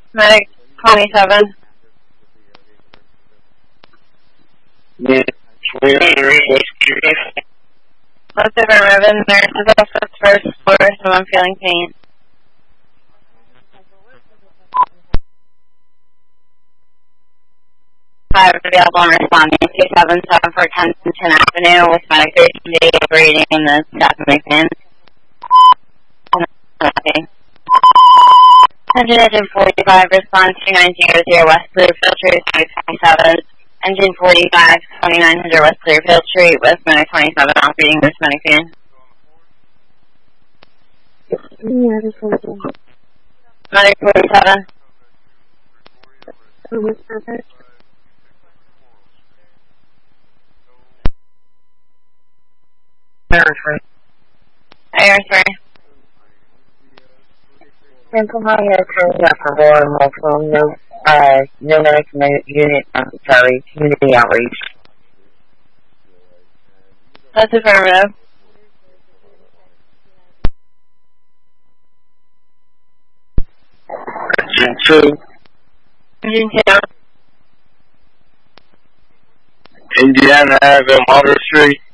Medic 27. Yeah. Most affirmative. Nurse is off the first floor, so I'm feeling pain. Five available and responding. 277 for Kensington Avenue with medic 13 day reading in the staff McMahon. Engine 45 response 2900 West Clearfield Street 27. Engine 45 2900 West Clearfield Street with medic 27 off reading this medic fan. Yeah, this one's on. Medic 47. Air Central High turning up for more and multiple no medic unit necessary, community outreach. That's affirmative. Engine 2. Engine 2. Indiana Avenue, Water Street.